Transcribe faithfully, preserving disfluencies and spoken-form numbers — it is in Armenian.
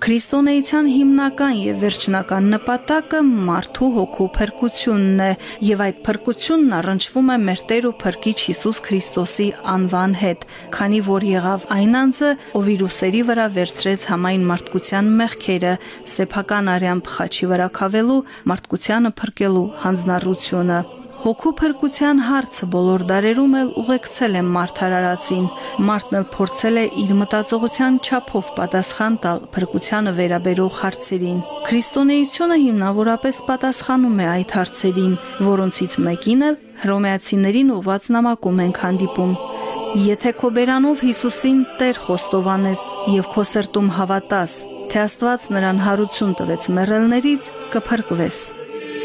Քրիստոնեության հիմնական եւ վերջնական նպատակը մարդու հոգու փրկությունն է, եւ այդ փրկությունն առնչվում է մեր Տեր ու Փրկիչ Հիսուս Քրիստոսի անվան հետ, քանի որ եղավ այն անձը, ով իր ուսերի վրա վերցրեց համայն մարդկության մեղքերը, սեփական արյամբ խաչի վրա քավելու, մարդկությանը փրկելու հանձնառությունը։ Հոգու փրկության հարցը բոլոր դարերում էլ ուղեկցել է մարդ արարածին։ Մարդն էլ փորձել է իր մտածողության չափով պատասխան տալ փրկությանը վերաբերող հարցերին։ Քրիստոնեությունը հիմնավորապես պատասխանում է այդ հարցերին, որոնցից մեկին էլ Հռոմեացիներին ուղված նամակում ենք հանդիպում։ Եթե քո բերանով Հիսուսին Տեր խոստովանես եւ քո սրտում հավատաս, թե Աստված նրան հարություն տվեց մեռելներից, կփրկվես։